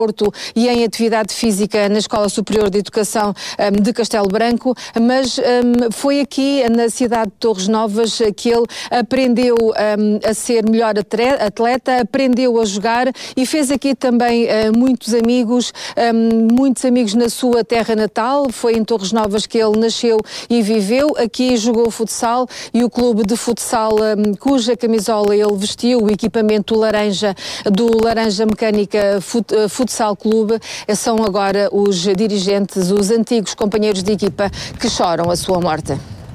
e em atividade física na Escola Superior de Educação de Castelo Branco, mas foi aqui na cidade de Torres Novas que ele aprendeu a ser melhor atleta, aprendeu a jogar e fez aqui também muitos amigos na sua terra natal. Foi em Torres Novas que ele nasceu e viveu. Aqui jogou futsal e o clube de futsal cuja camisola ele vestiu, o equipamento laranja do Laranja Mecânica Futsal Clube, são agora os dirigentes, os antigos companheiros de equipa que choram a sua morte.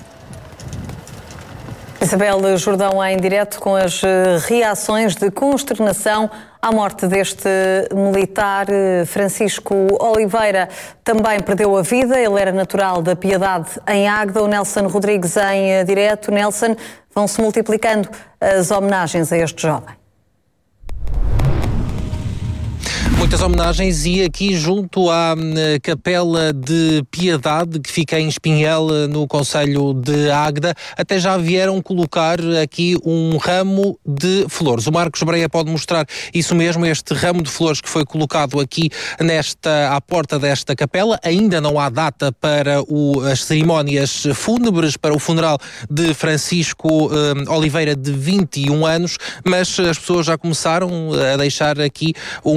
Isabel Jordão em direto com as reações de consternação à morte deste militar. Francisco Oliveira também perdeu a vida, ele era natural da Piedade em Águeda. O Nelson Rodrigues em direto. Nelson, vão-se multiplicando as homenagens a este jovem. Muitas homenagens e aqui junto à Capela de Piedade, que fica em Espinhel, no concelho de Águeda, até já vieram colocar aqui um ramo de flores. O Marcos Breia pode mostrar isso mesmo, este ramo de flores que foi colocado aqui à porta desta capela. Ainda não há data para as cerimónias fúnebres, para o funeral de Francisco Oliveira, de 21 anos, mas as pessoas já começaram a deixar aqui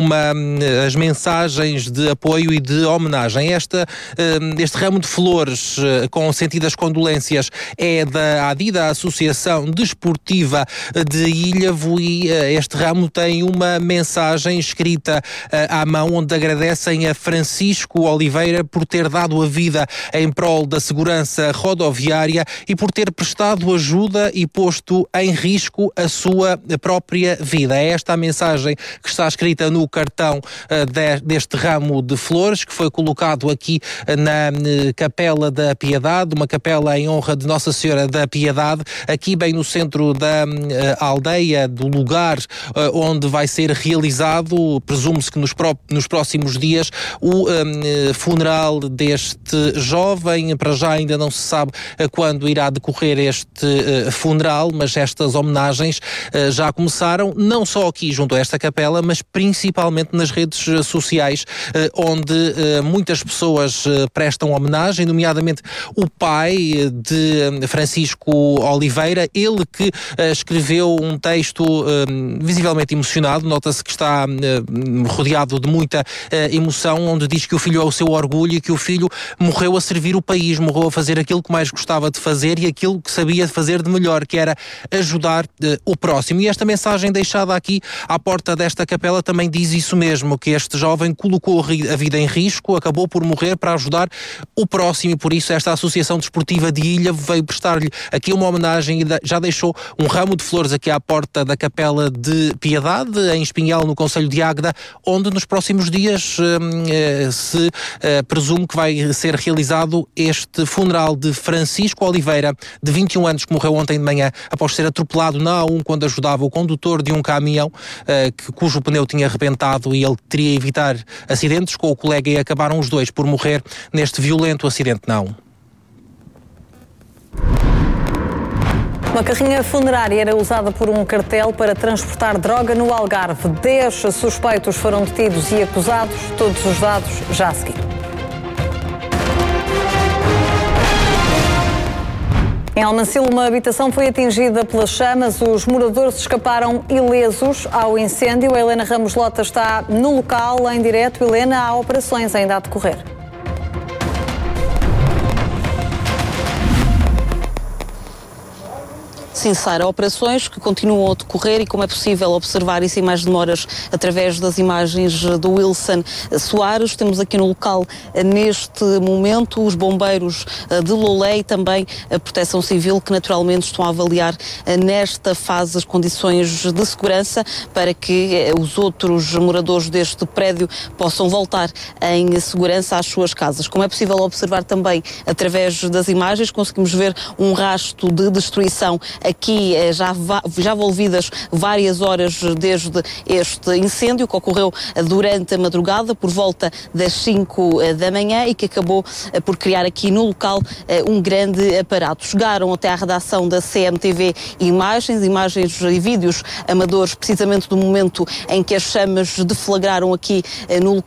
as mensagens de apoio e de homenagem. Este ramo de flores com sentidas condolências é da ADIDA, a Associação Desportiva de Ilhavo, e este ramo tem uma mensagem escrita à mão onde agradecem a Francisco Oliveira por ter dado a vida em prol da segurança rodoviária e por ter prestado ajuda e posto em risco a sua própria vida. É esta a mensagem que está escrita no cartão deste ramo de flores, que foi colocado aqui na Capela da Piedade, uma capela em honra de Nossa Senhora da Piedade, aqui bem no centro da aldeia, do lugar onde vai ser realizado, presume-se que nos próximos dias, o funeral deste jovem. Para já ainda não se sabe quando irá decorrer este funeral, mas estas homenagens já começaram, não só aqui junto a esta capela, mas principalmente nas redes sociais, onde muitas pessoas prestam homenagem, nomeadamente o pai de Francisco Oliveira, ele que escreveu um texto visivelmente emocionado, nota-se que está rodeado de muita emoção, onde diz que o filho é o seu orgulho e que o filho morreu a servir o país, morreu a fazer aquilo que mais gostava de fazer e aquilo que sabia fazer de melhor, que era ajudar o próximo. E esta mensagem deixada aqui à porta desta capela também diz isso mesmo, que este jovem colocou a vida em risco, acabou por morrer para ajudar o próximo, e por isso esta Associação Desportiva de Ilhavo veio prestar-lhe aqui uma homenagem e já deixou um ramo de flores aqui à porta da Capela de Piedade, em Espinhel, no concelho de Águeda, onde nos próximos dias se presume que vai ser realizado este funeral de Francisco Oliveira, de 21 anos, que morreu ontem de manhã após ser atropelado na A1 quando ajudava o condutor de um caminhão cujo pneu tinha arrebentado, e ele teria evitar acidentes com o colega, e acabaram os dois por morrer neste violento acidente na A1. Uma carrinha funerária era usada por um cartel para transportar droga no Algarve. 10 suspeitos foram detidos e acusados, todos os dados já a seguir. Em Almancil, uma habitação foi atingida pelas chamas. Os moradores escaparam ilesos ao incêndio. A Helena Ramos Lota está no local, em direto. Helena, há operações ainda a decorrer. Sim, Sara, operações que continuam a decorrer, e como é possível observar isso em mais demoras através das imagens do Wilson Soares. Temos aqui no local, neste momento, os bombeiros de Loulé e também a Proteção Civil, que naturalmente estão a avaliar nesta fase as condições de segurança para que os outros moradores deste prédio possam voltar em segurança às suas casas. Como é possível observar também através das imagens, conseguimos ver um rastro de destruição aqui já envolvidas várias horas desde este incêndio que ocorreu durante a madrugada, por volta das 5 da manhã, e que acabou por criar aqui no local um grande aparato. Chegaram até à redação da CMTV imagens e vídeos amadores, precisamente do momento em que as chamas deflagraram aqui no